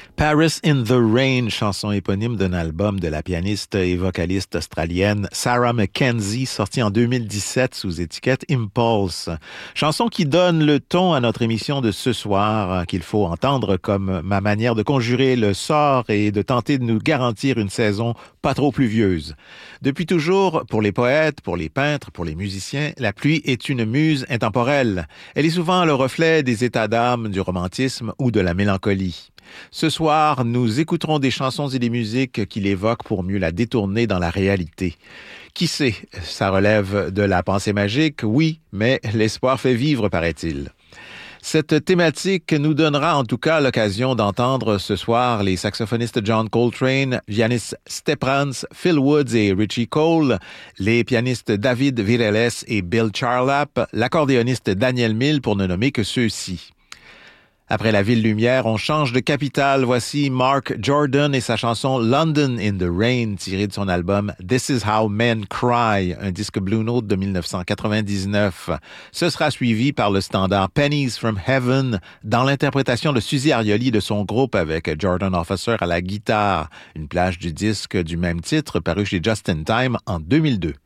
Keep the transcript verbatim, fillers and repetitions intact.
Paris in the Rain, chanson éponyme d'un album de la pianiste et vocaliste australienne Sarah Mackenzie, sorti en deux mille dix-sept sous étiquette Impulse. Chanson qui donne le ton à notre émission de ce soir, qu'il faut entendre comme ma manière de conjurer le sort et de tenter de nous garantir une saison pas trop pluvieuse. Depuis toujours, pour les poètes, pour les peintres, pour les musiciens, la pluie est une muse intemporelle. Elle est souvent le reflet des états d'âme, du romantisme ou de la mélancolie. Ce soir, nous écouterons des chansons et des musiques qui l'évoquent pour mieux la détourner dans la réalité. Qui sait, ça relève de la pensée magique, oui, mais l'espoir fait vivre, paraît-il. Cette thématique nous donnera en tout cas l'occasion d'entendre ce soir les saxophonistes John Coltrane, Yannis Steprans, Phil Woods et Richie Cole, les pianistes David Vireles et Bill Charlap, l'accordéoniste Daniel Mill pour ne nommer que ceux-ci. Après la ville lumière, on change de capitale. Voici Mark Jordan et sa chanson London in the Rain, tirée de son album This Is How Men Cry, un disque Blue Note de dix-neuf cent quatre-vingt-dix-neuf. Ce sera suivi par le standard Pennies from Heaven, dans l'interprétation de Suzy Arioli de son groupe avec Jordan Officer à la guitare, une plage du disque du même titre paru chez Just in Time en deux mille deux.